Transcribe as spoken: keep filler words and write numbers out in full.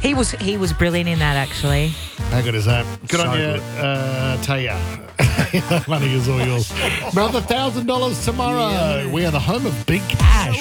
He was he was brilliant in that, actually. How good is that? Good So on you, good. uh, Taya. That money is all yours. Another one thousand dollars tomorrow. We are the home of big cash.